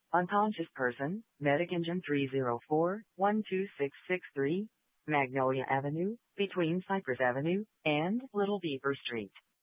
Unconscious person, Medic Engine 304-12663, Magnolia Avenue, between Cypress Avenue and Little Beaver Street.